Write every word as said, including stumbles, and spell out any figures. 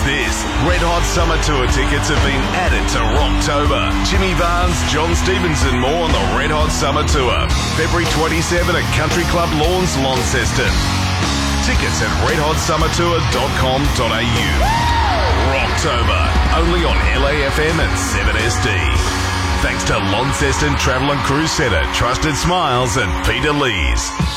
this. Red Hot Summer Tour tickets have been added to Rocktober. Jimmy Barnes, John Stevens and more on the Red Hot Summer Tour. February twenty-seventh at Country Club Lawns, Launceston. Tickets at red hot summer tour dot com dot a u. Rocktober, only on L A F M and seven S D. Thanks to Launceston Travel and Cruise Centre, Trusted Smiles and Peter Lees.